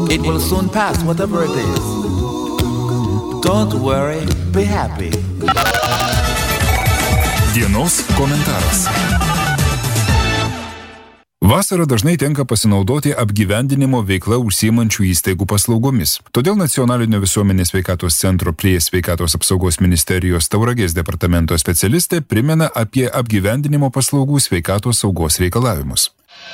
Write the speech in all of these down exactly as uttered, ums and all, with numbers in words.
It will soon pass, whatever it is. Don't worry, be happy. Dienos komentaras. Vasarą dažnai tenka pasinaudoti apgyvendinimo veikla užsiimančių įstaigų paslaugomis. Todėl Nacionalinio visuomenės sveikatos centro prie Sveikatos apsaugos ministerijos Tauragės departamento specialistė primena apie apgyvendinimo paslaugų sveikatos saugos reikalavimus.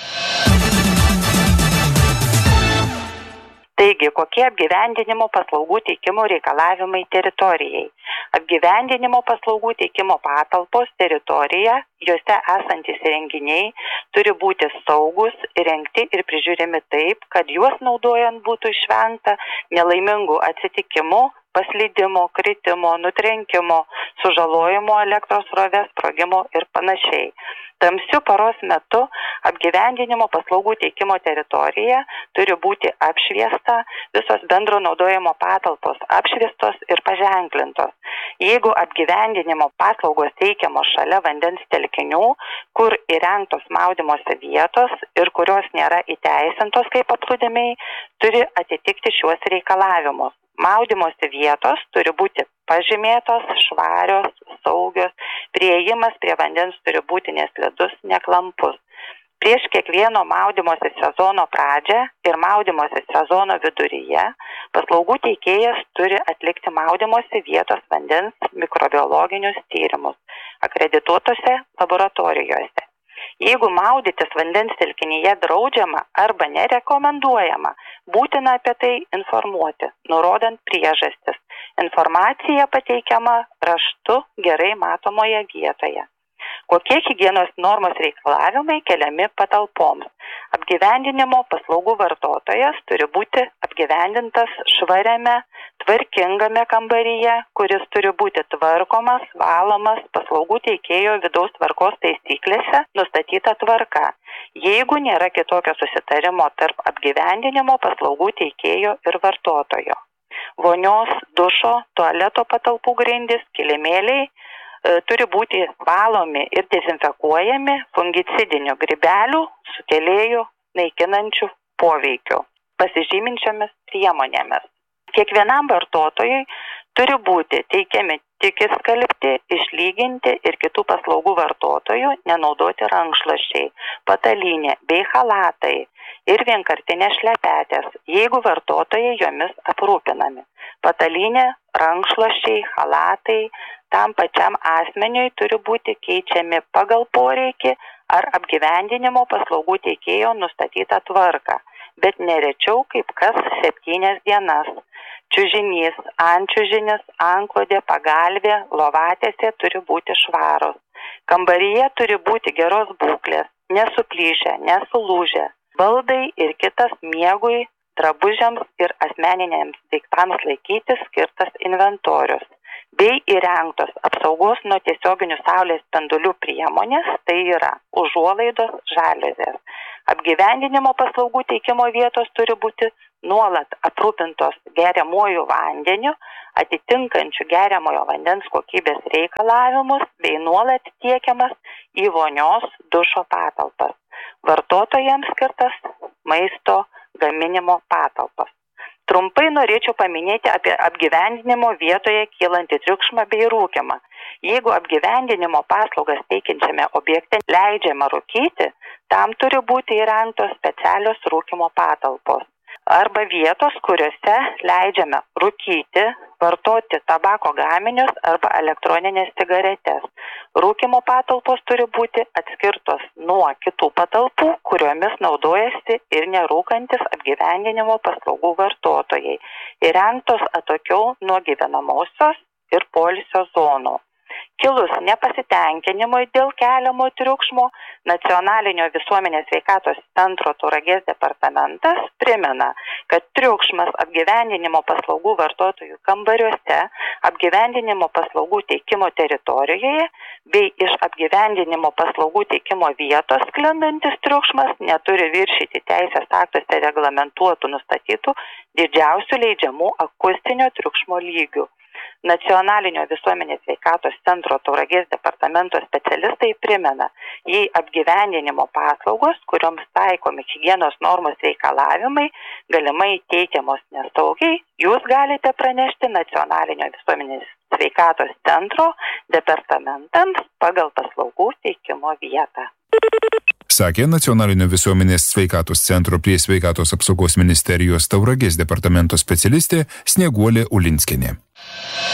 Taigi, kokie apgyvendinimo paslaugų teikimo reikalavimai teritorijai? Apgyvendinimo paslaugų teikimo patalpos teritorija, juose esantys įrenginiai turi būti saugus, įrengti ir prižiūrimi taip, kad juos naudojant būtų išvengta nelaimingų atsitikimų, paslydimo, kritimo, nutrenkimo, sužalojimo elektros srovės, sprogimo ir panašiai. Tamsiu paros metu apgyvendinimo paslaugų teikimo teritorija turi būti apšviesta, visos bendro naudojimo patalpos apšviestos ir paženklintos. Jeigu apgyvendinimo paslaugos teikiamos šalia vandens telkinių, kur įrengtos maudymosi vietos ir kurios nėra įteisintos kaip paplūdimiai, turi atitikti šiuos reikalavimus. Maudymosi vietos turi būti pažymėtos, švarios, saugios, priėjimas prie vandens turi būti neslidus, neklampus. Prieš kiekvieno maudymosi sezono pradžią ir maudymosi sezono viduryje paslaugų teikėjas turi atlikti maudymosi vietos vandens mikrobiologinius tyrimus akredituotose laboratorijose. Jeigu maudytis vandens telkinyje draudžiama arba nerekomenduojama, būtina apie tai informuoti, nurodant priežastis. Informacija pateikiama raštu gerai matomoje vietoje. Kokie higienos normos reikalavimai keliami patalpoms? Apgyvendinimo paslaugų vartotojas turi būti apgyvendintas švariame, tvarkingame kambaryje, kuris turi būti tvarkomas, valomas paslaugų teikėjo vidaus tvarkos taisyklėse nustatyta tvarka, jeigu nėra kitokio susitarimo tarp apgyvendinimo paslaugų teikėjo ir vartotojo. Vonios, dušo, tualeto patalpų grindys, kilimėliai e, turi būti valomi ir dezinfekuojami fungicidinių grybelių, sukėlėjų, naikinančių poveikių, pasižyminčiomis priemonėmis. Kiekvienam vartotojui turi būti teikiami tik išskalbti, išlyginti ir kitų paslaugų vartotojų nenaudoti rankšluosčiai, patalynė bei chalatai ir vienkartinės šlepetės, jeigu vartotojai jomis aprūpinami. Patalynė, rankšluosčiai, chalatai tam pačiam asmeniui turi būti keičiami pagal poreikį ar apgyvendinimo paslaugų teikėjo nustatytą tvarką, bet nerečiau kaip kas septynias dienas. Čiužinys, ančiužinis, antklodė, pagalvė, lovatėse turi būti švaros. Kambaryje turi būti geros būklės, nesuplyšę, nesulūžę. Baldai ir kitas miegui, drabužiams ir asmeniniams daiktams laikyti skirtas inventorius. Bei įrengtos apsaugos nuo tiesioginių saulės spindulių priemonės, tai yra užuolaidos, žaliuzės. Apgyvendinimo paslaugų teikimo vietos turi būti nuolat aprūpintos geriamuoju vandeniu, atitinkančiu geriamojo vandens kokybės reikalavimus, bei nuolat tiekiamas į vonios, dušo patalpas. Vartotojams skirtas maisto gaminimo patalpas. Trumpai norėčiau paminėti apie apgyvendinimo vietoje kylantį triukšmą bei rūkimą. Jeigu apgyvendinimo paslaugas teikiančiame objekte leidžiama rūkyti, tam turi būti įrengtos specialios rūkimo patalpos arba vietos, kuriuose leidžiame rūkyti, vartoti tabako gaminius arba elektroninės cigaretes. Rūkimo patalpos turi būti atskirtos nuo kitų patalpų, kuriomis naudojasi ir nerūkantis apgyvendinimo paslaugų vartotojai, įrengtos atokiau nuo gyvenamosios ir poilsio zonų. Kilus nepasitenkinimui dėl keliamo triukšmo, Nacionalinio visuomenės sveikatos centro Tauragės departamentas primena, kad triukšmas apgyvendinimo paslaugų vartotojų kambariuose, apgyvendinimo paslaugų teikimo teritorijoje bei iš apgyvendinimo paslaugų teikimo vietos sklindantis triukšmas neturi viršyti teisės aktuose reglamentuotų nustatytų didžiausių leidžiamų akustinio triukšmo lygių. Nacionalinio visuomenės sveikatos centro Tauragės departamento specialistai primena, jei apgyvendinimo paslaugos, kurioms taikomi higienos normos reikalavimai, galimai teikiamos nesaugiai, jūs galite pranešti Nacionalinio visuomenės sveikatos centro departamentams pagal paslaugų teikimo vietą. Sakė Nacionalinio visuomenės sveikatos centro prie sveikatos apsaugos ministerijos Tauragės departamento specialistė Snieguolė Ulinskienė.